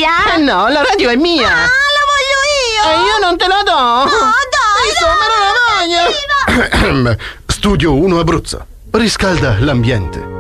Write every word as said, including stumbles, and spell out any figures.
sia? Eh no, la radio è mia! Ah, la voglio io! E io non te la do! No, dai! Insomma, non la voglio! Studio uno Abruzzo. Riscalda l'ambiente.